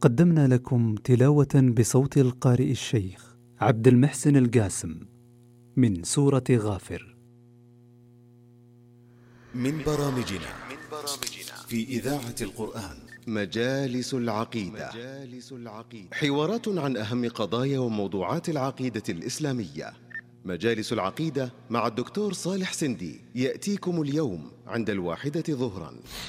قدمنا لكم تلاوة بصوت القارئ الشيخ عبد المحسن القاسم من سورة غافر. من برامجنا في إذاعة القرآن مجالس العقيدة، حوارات عن أهم قضايا وموضوعات العقيدة الإسلامية. مجالس العقيدة مع الدكتور صالح سندي يأتيكم اليوم عند 1:00 ظهرا.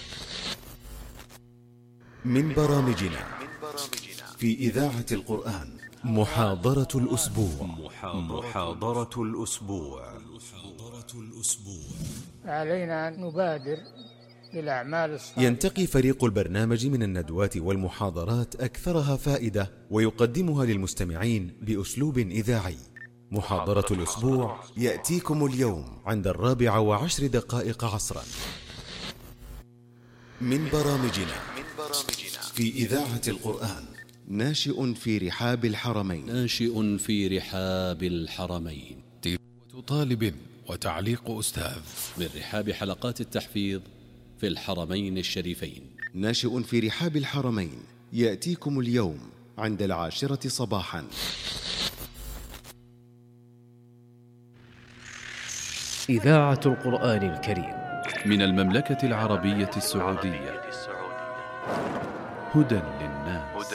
من برامجنا في إذاعة القرآن محاضرة الأسبوع. محاضرة الأسبوع. علينا أن نبادر بالأعمال الصالحة. ينتقي فريق البرنامج من الندوات والمحاضرات أكثرها فائدة ويقدمها للمستمعين بأسلوب إذاعي. محاضرة الأسبوع يأتيكم اليوم عند 4:10 عصرا. من برامجنا في إذاعة القرآن ناشئ في رحاب الحرمين. تلاوة طالب وتعليق أستاذ من رحاب حلقات التحفيظ في الحرمين الشريفين. ناشئ في رحاب الحرمين يأتيكم اليوم عند 10 صباحا. إذاعة القرآن الكريم من المملكة العربية السعودية. هدى للناس.